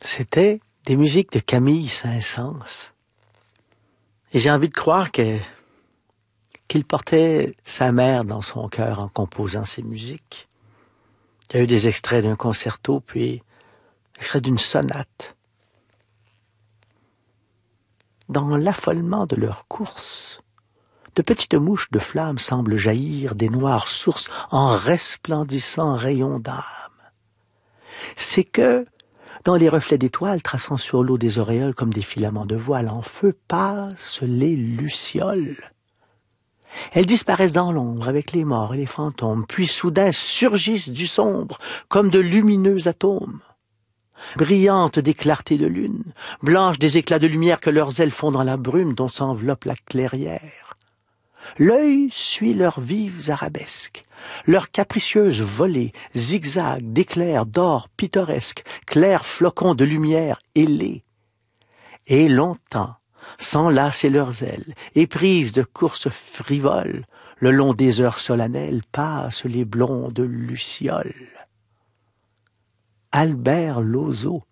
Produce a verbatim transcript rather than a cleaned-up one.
C'était des musiques de Camille Saint-Saëns. Et j'ai envie de croire que, qu'il portait sa mère dans son cœur en composant ces musiques. Il y a eu des extraits d'un concerto, puis extraits d'une sonate. Dans l'affolement de leur course, de petites mouches de flammes semblent jaillir des noires sources en resplendissants rayons d'âme. C'est que, dans les reflets d'étoiles traçant sur l'eau des auréoles comme des filaments de voile en feu, passent les lucioles. Elles disparaissent dans l'ombre avec les morts et les fantômes, puis soudain surgissent du sombre comme de lumineux atomes. Brillantes des clartés de lune, blanches des éclats de lumière que leurs ailes font dans la brume dont s'enveloppe la clairière. L'œil suit leurs vives arabesques, leurs capricieuses volées, zigzags d'éclairs d'or pittoresques, clairs flocons de lumière ailés. Et longtemps, sans lasser leurs ailes, éprises de courses frivoles, le long des heures solennelles passent les blondes lucioles. Albert Lozo